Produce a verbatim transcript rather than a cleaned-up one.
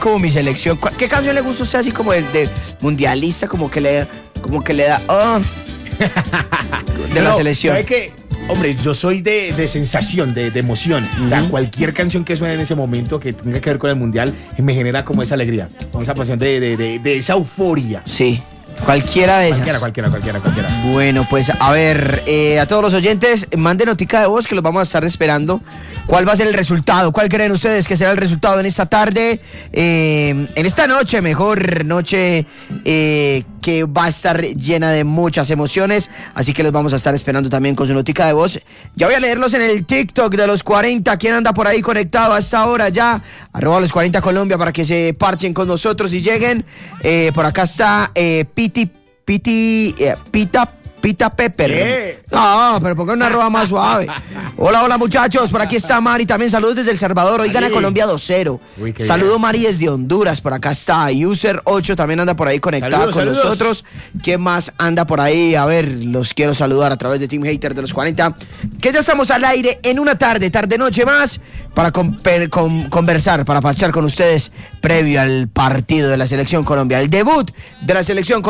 como mi selección. ¿Qué canción le gusta a usted así como el de mundialista, como que le, como que le da oh, de no, la selección? ¿Sabe qué? Hombre, yo soy de, de sensación, de, de emoción. Uh-huh. O sea, cualquier canción que suene en ese momento que tenga que ver con el mundial me genera como esa alegría, como esa pasión de, de, de, de esa euforia. Sí. Cualquiera de cualquiera, esas. Cualquiera, cualquiera, cualquiera. Bueno, pues a ver, eh, a todos los oyentes, manden notica de voz que los vamos a estar esperando. ¿Cuál va a ser el resultado? ¿Cuál creen ustedes que será el resultado en esta tarde? Eh, en esta noche, mejor noche eh, que va a estar llena de muchas emociones. Así que los vamos a estar esperando también con su notica de voz. Ya voy a leerlos en el TikTok de los cuarenta. ¿Quién anda por ahí conectado a esta hora ya? Arroba los cuarenta Colombia para que se parchen con nosotros y lleguen. Eh, por acá está eh, Piti, Piti, eh, Pita, Pita Pepper. ¿Qué? No, pero pongan una arroba más suave. Hola, hola muchachos, por aquí está Mari, también saludos desde El Salvador, hoy gana Colombia dos cero. Uy, Saludo Mari desde Honduras, por acá está User ocho, también anda por ahí conectada saludos, con saludos. nosotros. ¿Quién más anda por ahí? A ver, los quiero saludar a través de Team Hater de los cuarenta, que ya estamos al aire en una tarde, tarde noche más, para con, con, conversar, para parchar con ustedes previo al partido de la Selección Colombia, el debut de la Selección Colombia.